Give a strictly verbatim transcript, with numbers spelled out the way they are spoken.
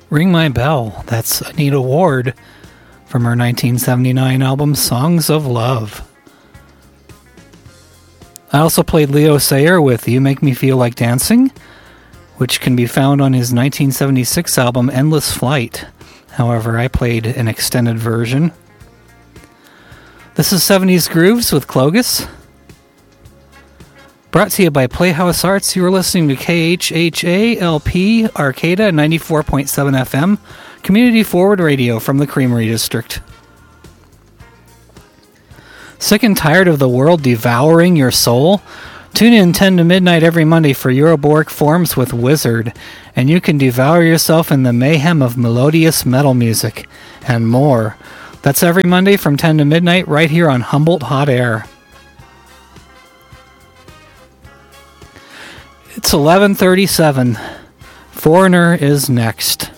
Ring My Bell. That's Anita Ward from her nineteen seventy-nine album Songs of Love. I also played Leo Sayer with You Make Me Feel Like Dancing, which can be found on his nineteen seventy-six album Endless Flight. However, I played an extended version. This is seventies Grooves with Clogus. Brought to you by Playhouse Arts. You are listening to K H H A L P Arcata ninety-four point seven F M, Community Forward Radio from the Creamery District. Sick and tired of the world devouring your soul? Tune in ten to midnight every Monday for Euroborg Forms with Wizard, and you can devour yourself in the mayhem of melodious metal music and more. That's every Monday from ten to midnight right here on Humboldt Hot Air. It's eleven thirty-seven. Foreigner is next.